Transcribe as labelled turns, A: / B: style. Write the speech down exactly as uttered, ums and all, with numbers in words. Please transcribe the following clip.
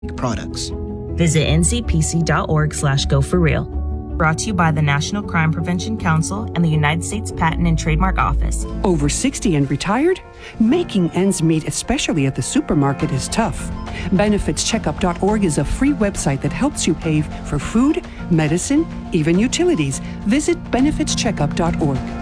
A: products.
B: Visit ncpc.org slash go for real. Brought to you by the National Crime Prevention Council and the United States Patent and Trademark Office.
C: Over sixty and retired? Making ends meet, especially at the supermarket, is tough. benefits checkup dot org is a free website that helps you pay for food, medicine, even utilities. Visit benefits checkup dot org.